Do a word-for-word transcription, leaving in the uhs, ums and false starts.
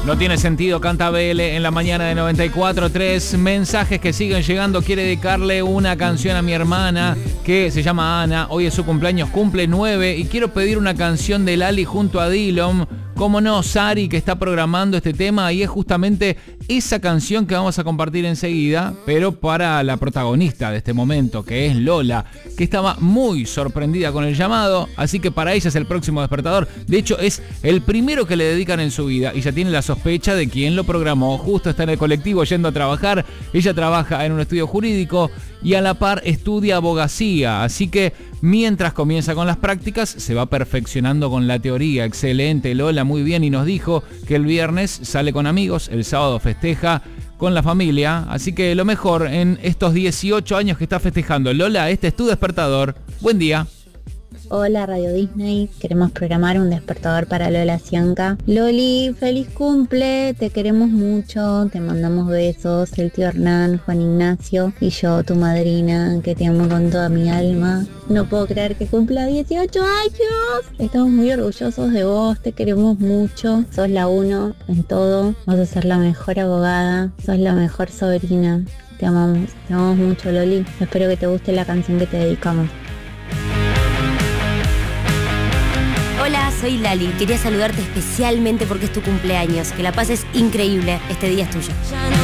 No tiene sentido, canta B L en la mañana de noventa y cuatro punto tres. Mensajes que siguen llegando. Quiere dedicarle una canción a mi hermana que se llama Ana. Hoy es su cumpleaños, cumple nueve. Y quiero pedir una canción de Lali junto a Dillom. Cómo no, Sari, que está programando este tema. Y es justamente esa canción que vamos a compartir enseguida, pero para la protagonista de este momento, que es Lola, que estaba muy sorprendida con el llamado. Así que para ella es el próximo despertador. De hecho, es el primero que le dedican en su vida. Y ya tiene la sospecha de quién lo programó. Justo está en el colectivo yendo a trabajar. Ella trabaja en un estudio jurídico y a la par estudia abogacía. Así que mientras comienza con las prácticas, se va perfeccionando con la teoría. Excelente, Lola, muy bien. Y nos dijo que el viernes sale con amigos, el sábado festeja con la familia. Así que lo mejor en estos dieciocho años que está festejando. Lola, este es tu despertador. Buen día. Hola Radio Disney, queremos programar un despertador para Lola Cianca. Loli, feliz cumple, te queremos mucho, te mandamos besos, el tío Hernán, Juan Ignacio y yo, tu madrina, que te amo con toda mi alma. No puedo creer que cumpla dieciocho años, estamos muy orgullosos de vos, te queremos mucho, sos la uno en todo, vas a ser la mejor abogada, sos la mejor sobrina, te amamos, te amamos mucho Loli, espero que te guste la canción que te dedicamos. Hola, soy Lali. Quería saludarte especialmente porque es tu cumpleaños. Que la pases increíble. Este día es tuyo.